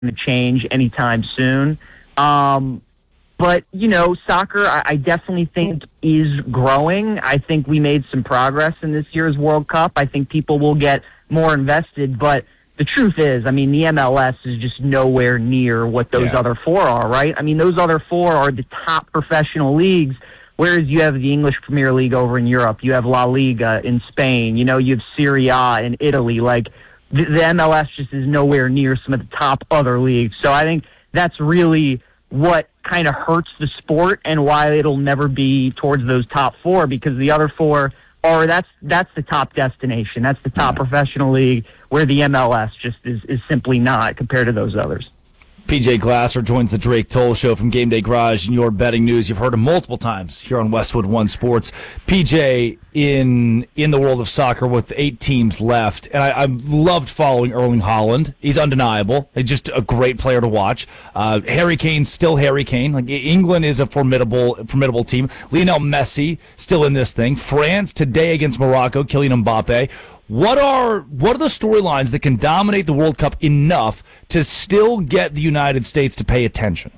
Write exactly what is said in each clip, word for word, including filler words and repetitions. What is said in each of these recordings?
to change anytime soon. Um, but, you know, soccer, I, I definitely think is growing. I think we made some progress in this year's World Cup. I think people will get more invested. But the truth is, I mean, the M L S is just nowhere near what those Yeah. other four are, right? I mean, those other four are the top professional leagues, whereas you have the English Premier League over in Europe. You have La Liga in Spain. You know, you have Serie A in Italy. Like, the, the M L S just is nowhere near some of the top other leagues. So I think that's really what kind of hurts the sport and why it'll never be towards those top four, because the other four are, that's that's the top destination. That's the top professional league, where the M L S just is, is simply not compared to those others. P J Glasser joins the Drake Toll Show from Game Day Garage and your betting news. You've heard him multiple times here on Westwood One Sports. P J, in in the world of soccer with eight teams left, and I, I've loved following Erling Haaland. He's undeniable. He's just a great player to watch. Uh, Harry Kane's still Harry Kane. Like, England is a formidable formidable team. Lionel Messi still in this thing. France today against Morocco, Kylian Mbappe. What are what are the storylines that can dominate the World Cup enough to still get the United States to pay attention?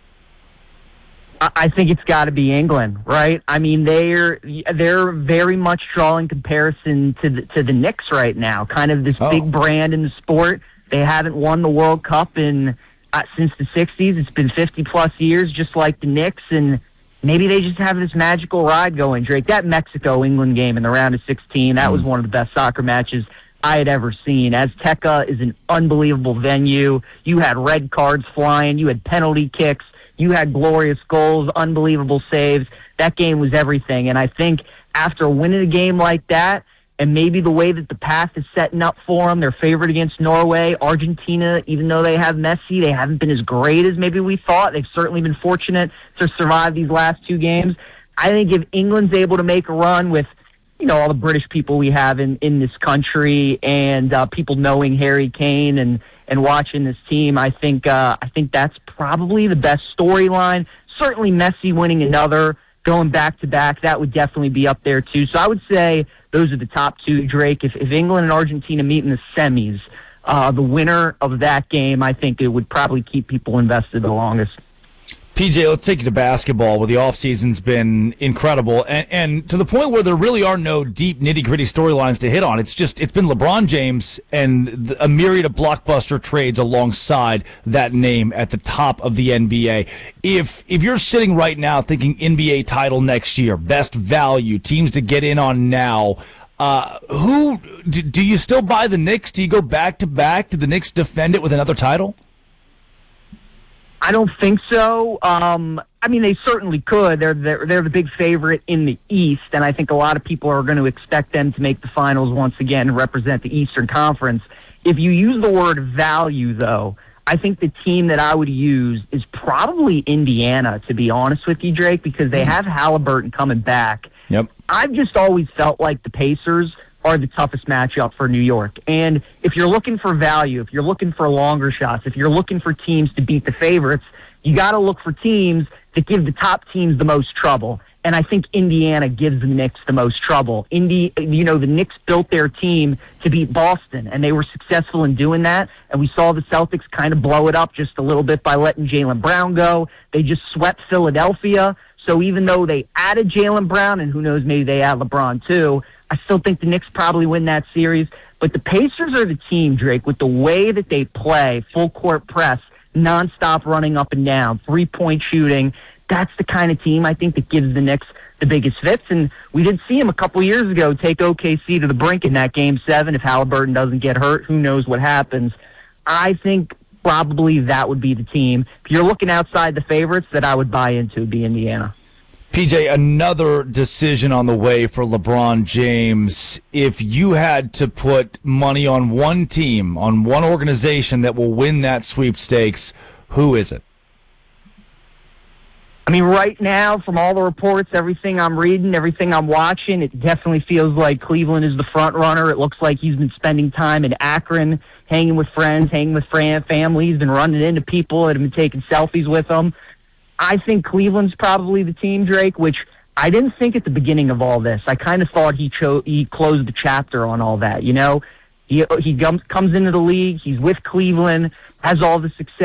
I think it's got to be England, right? I mean, they're they're very much drawing comparison to the, to the Knicks right now, kind of this Oh. big brand in the sport. They haven't won the World Cup in uh, since the sixties. It's been fifty plus years, just like the Knicks, and maybe they just have this magical ride going, Drake. That Mexico-England game in the round of sixteen, that was one of the best soccer matches I had ever seen. Azteca is an unbelievable venue. You had red cards flying. You had penalty kicks. You had glorious goals, unbelievable saves. That game was everything. And I think after winning a game like that, and maybe the way that the path is setting up for them, they're favored against Norway. Argentina, even though they have Messi, they haven't been as great as maybe we thought. They've certainly been fortunate to survive these last two games. I think if England's able to make a run with, you know, all the British people we have in, in this country, and uh, people knowing Harry Kane and, and watching this team, I think uh, I think that's probably the best storyline. Certainly Messi winning another, going back-to-back, that would definitely be up there too. So I would say those are the top two, Drake. If, if England and Argentina meet in the semis, uh, the winner of that game, I think it would probably keep people invested the longest. P J, let's take you to basketball, where the offseason's been incredible, and, and to the point where there really are no deep, nitty-gritty storylines to hit on. It's just, it's been LeBron James and the, a myriad of blockbuster trades alongside that name at the top of the N B A. If if you're sitting right now thinking N B A title next year, best value, teams to get in on now, uh, who do, do you still buy the Knicks? Do you go back-to-back? Do the Knicks defend it with another title? I don't think so. Um, I mean, they certainly could. They're, they're they're the big favorite in the East, and I think a lot of people are going to expect them to make the finals once again and represent the Eastern Conference. If you use the word value, though, I think the team that I would use is probably Indiana, to be honest with you, Drake, because they have Halliburton coming back. Yep. I've just always felt like the Pacers are the toughest matchup for New York. And if you're looking for value, if you're looking for longer shots, if you're looking for teams to beat the favorites, you got to look for teams that give the top teams the most trouble. And I think Indiana gives the Knicks the most trouble. Indy, you know, the Knicks built their team to beat Boston, and they were successful in doing that. And we saw the Celtics kind of blow it up just a little bit by letting Jaylen Brown go. They just swept Philadelphia. So even though they added Jaylen Brown, and who knows, maybe they add LeBron too, I still think the Knicks probably win that series. But the Pacers are the team, Drake, with the way that they play, full court press, nonstop running up and down, three-point shooting. That's the kind of team I think that gives the Knicks the biggest fits. And we did see him a couple years ago take O K C to the brink in that game seven. If Halliburton doesn't get hurt, who knows what happens. I think probably that would be the team. If you're looking outside the favorites that I would buy into, would be Indiana. P J, another decision on the way for LeBron James. If you had to put money on one team, on one organization that will win that sweepstakes, who is it? I mean, right now, from all the reports, everything I'm reading, everything I'm watching, it definitely feels like Cleveland is the front runner. It looks like he's been spending time in Akron, hanging with friends, hanging with family. He's been running into people that have been taking selfies with him. I think Cleveland's probably the team, Drake, which I didn't think at the beginning of all this. I kind of thought he cho- he closed the chapter on all that, you know? He he comes into the league. He's with Cleveland. has all the success